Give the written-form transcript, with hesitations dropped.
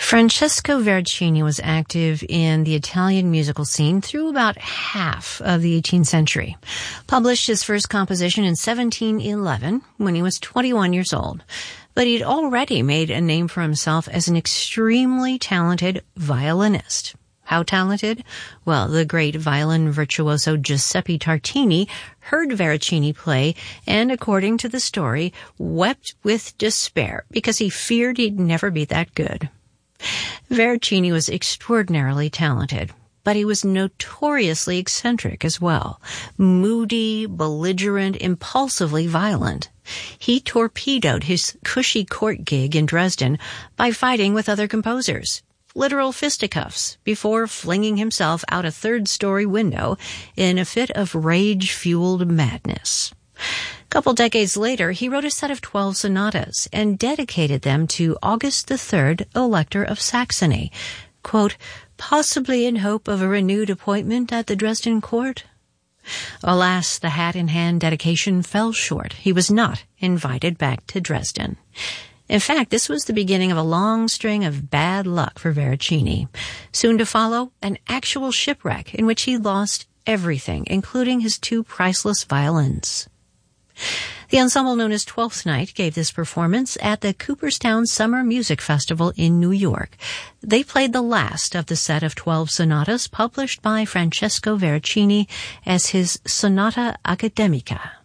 Francesco Veracini was active in the Italian musical scene through about half of the 18th century. Published his first composition in 1711 when he was 21 years old. But he'd already made a name for himself as an extremely talented violinist. How talented? Well, the great violin virtuoso Giuseppe Tartini heard Veracini play and, according to the story, wept with despair because he feared he'd never be that good. Veracini was extraordinarily talented, but he was notoriously eccentric as well. Moody, belligerent, impulsively violent. He torpedoed his cushy court gig in Dresden by fighting with other composers. Literal fisticuffs before flinging himself out a third-story window in a fit of rage-fueled madness. A couple decades later, he wrote a set of 12 sonatas and dedicated them to August III, Elector of Saxony, quote, possibly in hope of a renewed appointment at the Dresden court. Alas, the hat-in-hand dedication fell short. He was not invited back to Dresden. In fact, this was the beginning of a long string of bad luck for Veracini. Soon to follow, an actual shipwreck in which he lost everything, including his 2 priceless violins. The ensemble known as Twelfth Night gave this performance at the Cooperstown Summer Music Festival in New York. They played the last of the set of 12 sonatas published by Francesco Veracini as his Sonata Academica.